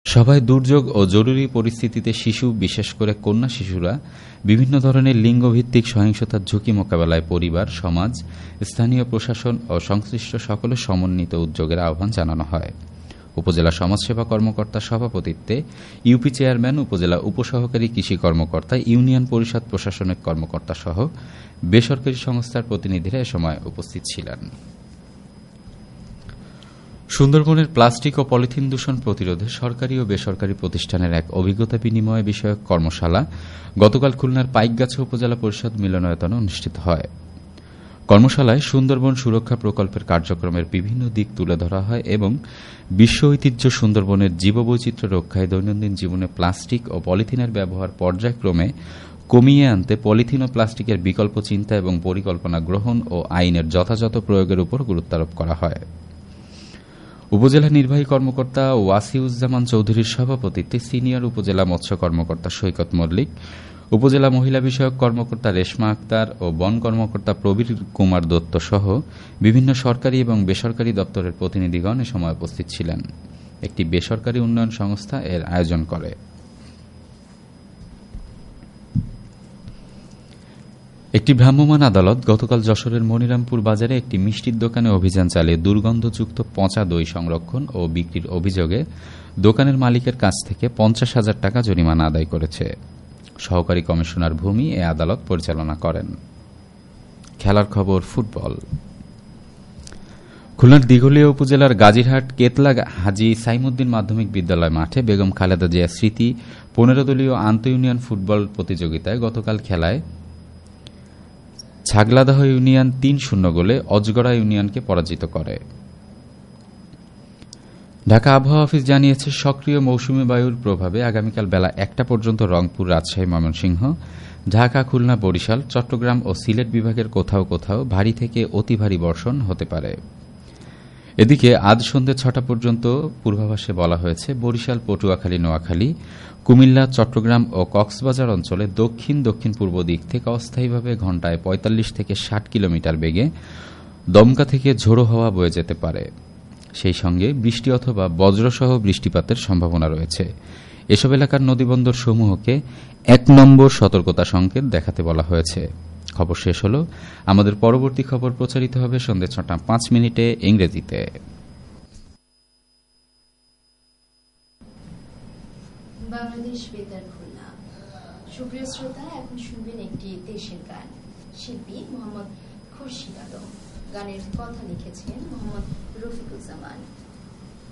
সভায় দুর্যোগ ও জরুরি পরিস্থিতিতে শিশু, বিশেষ করে কন্যা শিশুরা বিভিন্ন ধরনের লিঙ্গভিত্তিক সহিংসতার ঝুঁকি মোকাবেলায় পরিবার, সমাজ, স্থানীয় প্রশাসন ও সংশ্লিষ্ট সকলের সমন্বিত উদ্যোগের আহ্বান জানানো হয়। উপজেলা সমাজসেবা কর্মকর্তার সভাপতিত্বে ইউপি চেয়ারম্যান, উপজেলা উপসহকারী কৃষি কর্মকর্তা, ইউনিয়ন পরিষদ প্রশাসনিক কর্মকর্তা সহ বেসরকারি সংস্থার প্রতিনিধিরা এ সময় উপস্থিত ছিলেন। সুন্দরবনের প্লাস্টিক ও পলিথিন দূষণ প্রতিরোধে সরকারি ও বেসরকারি প্রতিষ্ঠানের এক অভিজ্ঞতা বিনিময় বিষয়ক কর্মশালা গতকাল খুলনার পাইকগাছা উপজেলা পরিষদ মিলনায়তনে অনুষ্ঠিত হয়। কর্মশালায় সুন্দরবন সুরক্ষা প্রকল্পের কার্যক্রমের বিভিন্ন দিক তুলে ধরা হয় এবং বিশ্ব ঐতিহ্য সুন্দরবনের জীববৈচিত্র্য রক্ষায় দৈনন্দিন জীবনে প্লাস্টিক ও পলিথিনের ব্যবহার পর্যায়ক্রমে কমিয়ে আনতে পলিথিন ও প্লাস্টিকের বিকল্প চিন্তা এবং পরিকল্পনা গ্রহণ ও আইনের যথাযথ প্রয়োগের উপর গুরুত্বারোপ করা হয়। উপজেলা নির্বাহী কর্মকর্তা ওয়াসিউজ্জামান চৌধুরীর সভাপতিত্বে সিনিয়র উপজেলা মৎস্য কর্মকর্তা সৈকত মল্লিক, উপজেলা মহিলা বিষয়ক কর্মকর্তা রেশমা আক্তার ও বন কর্মকর্তা প্রবীর কুমার দত্ত সহ বিভিন্ন সরকারি এবং বেসরকারি দপ্তরের প্রতিনিধিগণ এ সময় উপস্থিত ছিলেন। একটি বেসরকারি উন্নয়ন সংস্থা এর আয়োজন করে। একটি ভ্রাম্যমাণ আদালত গতকাল যশোরের মনিরামপুর বাজারে একটি মিষ্টির দোকানে অভিযান চালিয়ে দুর্গন্ধযুক্ত পচা দই সংরক্ষণ ও বিক্রির অভিযোগে দোকানের মালিকের কাছ থেকে 50,000 টাকা জরিমানা আদায় করেছে। সহকারী কমিশনার ভূমি এ আদালত পরিচালনা করেন। খেলার খবর ফুটবল। খুলনার দিঘলিয়া উপজেলার গাজীরহাট কেতলা হাজী সাইমুদ্দিন মাধ্যমিক বিদ্যালয় মাঠে বেগম খালেদা জিয়া স্মৃতি 15 দলীয় আন্তঃ ইউনিয়ন ফুটবল প্রতিযোগিতায় গতকাল খেলায় ছাগলাদাহ ইউনিয়ন 3-0 গোলে অজগড়া ইউনিয়নকে পরাজিত করে। ঢাকা আবহাওয়া অফিস জানিয়েছে, সক্রিয় মৌসুমী বায়ুর প্রভাবে আগামীকাল বেলা 1টা পর্যন্ত রংপুর, রাজশাহী, ময়মনসিংহ, ঢাকা, খুলনা, বরিশাল, চট্টগ্রাম ও সিলেট বিভাগের কোথাও কোথাও ভারী থেকে অতি ভারী বর্ষণ হতে পারে। এদিকে আজ সন্ধ্যে 6টা পর্যন্ত পূর্বাভাসে বলা হয়েছে, বরিশাল, পটুয়াখালী, নোয়াখালী, কুমিল্লা, চট্টগ্রাম ও কক্সবাজার অঞ্চলে দক্ষিণ দক্ষিণ পূর্ব দিক থেকে অস্থায়ীভাবে ঘণ্টায় 45 থেকে 60 কিলোমিটার বেগে দমকা থেকে ঝোড়ো হাওয়া বয়ে যেতে পারে। সেই সঙ্গে বৃষ্টি অথবা বজ্রসহ বৃষ্টিপাতের সম্ভাবনা রয়েছে। এসব এলাকার নদীবন্দর সমূহকে 1 নম্বর সতর্কতা সংকেত দেখাতে বলা হয়েছে। খবর শেষ হল। আমাদের পরবর্তী খবর প্রচারিত হবে সন্ধ্যে 6টা 5 মিনিটে ইংরেজিতে। বাংলাদেশ বেতার খুলনা। সুপ্রিয় শ্রোতা, এখন শুনবেন একটি দেশের গান। শিল্পী মোহাম্মদ খুরশিদ আলম। গানের কথা লিখেছেন মোহাম্মদ রফিকুজ্জামান।